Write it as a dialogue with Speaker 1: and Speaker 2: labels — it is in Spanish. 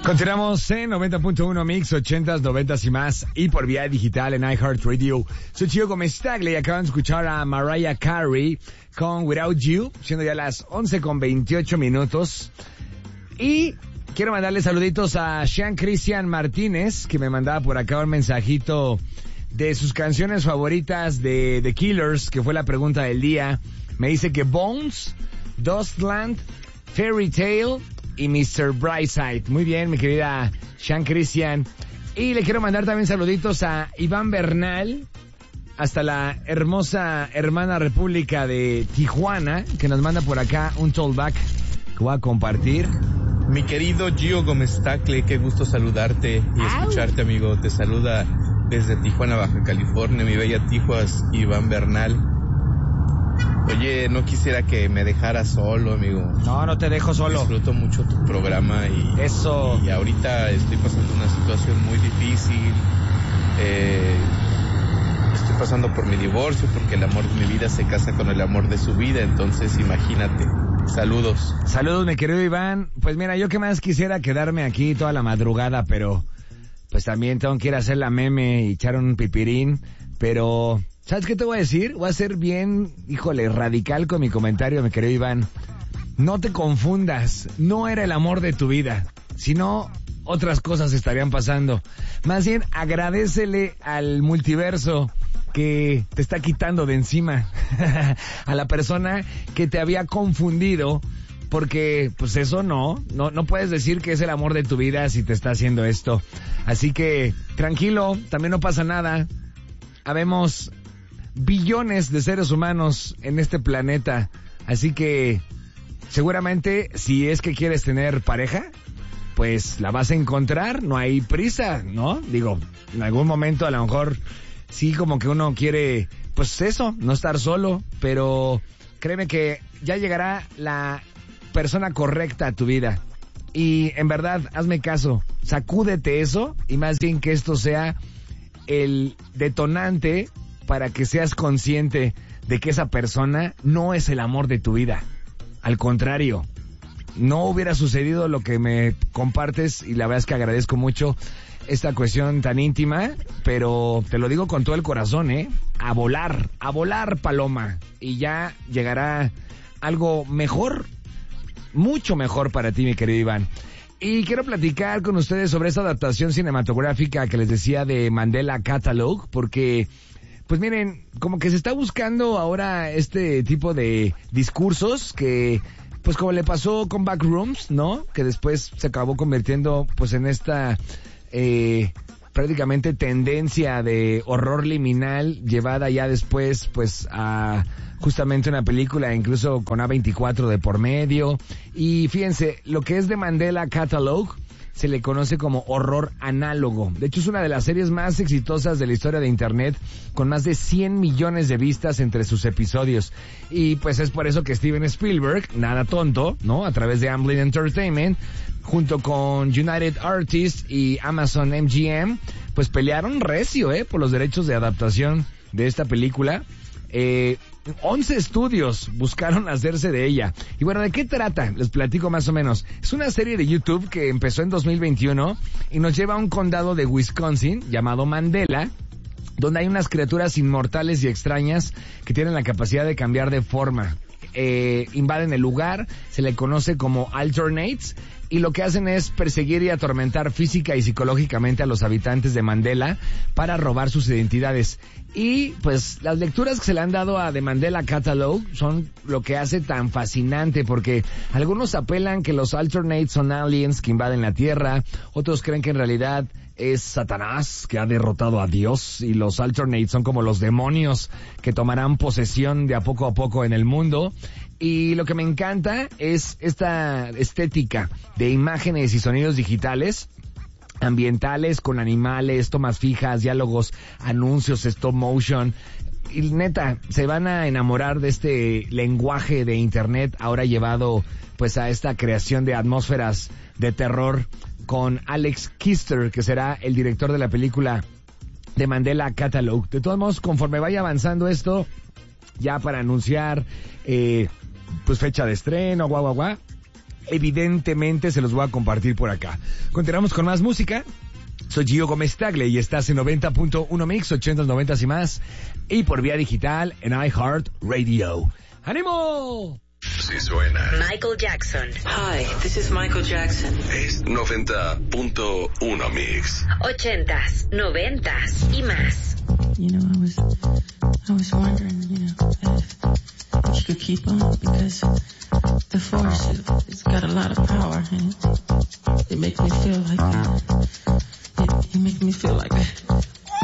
Speaker 1: Continuamos en 90.1 Mix, 80s, 90s y más, y por vía digital en iHeartRadio. Soy Chio Gómez Tagle y acaban de escuchar a Mariah Carey con Without You, siendo ya las 11:28. Y quiero mandarle saluditos a Sean Cristian Martínez, que me mandaba por acá un mensajito de sus canciones favoritas de The Killers, que fue la pregunta del día. Me dice que Bones, Dustland, Fairy Tale y Mr. Brightside. Muy bien, mi querida Sean Christian. Y le quiero mandar también saluditos a Iván Bernal, hasta la hermosa hermana república de Tijuana, que nos manda por acá un tollback que voy a compartir.
Speaker 2: Mi querido Gio Gómez Tagle, qué gusto saludarte y escucharte, amigo. Te saluda desde Tijuana, Baja California, mi bella Tijuas, Iván Bernal. Oye, no quisiera que me dejaras solo, amigo.
Speaker 1: No, no te dejo solo.
Speaker 2: Disfruto mucho tu programa y ahorita estoy pasando una situación muy difícil. Estoy pasando por mi divorcio porque el amor de mi vida se casa con el amor de su vida, entonces imagínate. Saludos.
Speaker 1: Saludos, mi querido Iván. Pues mira, yo que más quisiera quedarme aquí toda la madrugada, pero pues también tengo que ir a hacer la meme y echar un pipirín, pero ¿sabes qué te voy a decir? Voy a ser bien, radical con mi comentario, mi querido Iván. No te confundas, no era el amor de tu vida, sino otras cosas estarían pasando. Más bien, agradécele al multiverso que te está quitando de encima a la persona que te había confundido, porque pues eso no puedes decir que es el amor de tu vida si te está haciendo esto. Así que tranquilo, también no pasa nada. Habemos billones de seres humanos en este planeta, así que seguramente si es que quieres tener pareja, pues la vas a encontrar, no hay prisa, ¿no? Digo, en algún momento a lo mejor sí, como que uno quiere, pues eso, no estar solo, pero créeme que ya llegará la persona correcta a tu vida. Y en verdad, hazme caso, sacúdete eso y más bien que esto sea el detonante para que seas consciente de que esa persona no es el amor de tu vida. Al contrario, no hubiera sucedido lo que me compartes y la verdad es que agradezco mucho esta cuestión tan íntima, pero te lo digo con todo el corazón, a volar, paloma, y ya llegará algo mejor, mucho mejor para ti, mi querido Iván. Y quiero platicar con ustedes sobre esta adaptación cinematográfica que les decía de Mandela Catalog, porque pues miren, como que se está buscando ahora este tipo de discursos que, pues como le pasó con Backrooms, ¿no? Que después se acabó convirtiendo pues en esta prácticamente tendencia de horror liminal llevada ya después pues a justamente una película incluso con A24 de por medio. Y fíjense, lo que es de Mandela Catalog se le conoce como horror análogo. De hecho, es una de las series más exitosas de la historia de Internet, con más de 100 millones de vistas entre sus episodios. Y pues es por eso que Steven Spielberg, nada tonto, ¿no? A través de Amblin Entertainment, junto con United Artists y Amazon MGM, pues pelearon recio, por los derechos de adaptación de esta película. 11 estudios buscaron hacerse de ella. Y bueno, ¿de qué trata? Les platico más o menos. Es una serie de YouTube que empezó en 2021 y nos lleva a un condado de Wisconsin llamado Mandela, donde hay unas criaturas inmortales y extrañas que tienen la capacidad de cambiar de forma. Invaden el lugar, se le conoce como Alternates, y lo que hacen es perseguir y atormentar física y psicológicamente a los habitantes de Mandela para robar sus identidades. Y pues las lecturas que se le han dado a The Mandela Catalog son lo que hace tan fascinante, porque algunos apelan que los Alternates son aliens que invaden la Tierra, otros creen que en realidad es Satanás que ha derrotado a Dios y los Alternates son como los demonios que tomarán posesión de a poco en el mundo. Y lo que me encanta es esta estética de imágenes y sonidos digitales, ambientales, con animales, tomas fijas, diálogos, anuncios, stop motion. Y neta, se van a enamorar de este lenguaje de Internet ahora llevado pues a esta creación de atmósferas de terror con Alex Kister, que será el director de la película de Mandela Catalog. De todos modos, conforme vaya avanzando esto, ya para anunciar pues fecha de estreno, evidentemente se los voy a compartir por acá. Continuamos con más música. Soy Gio Gómez Tagle y estás en 90.1 Mix, 80s, 90s y más. Y por vía digital en iHeartRadio. ¡Ánimo!
Speaker 3: Si suena
Speaker 4: Michael Jackson.
Speaker 5: Hi, this is Michael Jackson.
Speaker 3: es 90.1 Mix.
Speaker 4: 80s, 90s y más.
Speaker 5: You know, I was wondering, you know, if you could keep on, because the force, it's got a lot of power, and it makes me feel like, it makes me feel like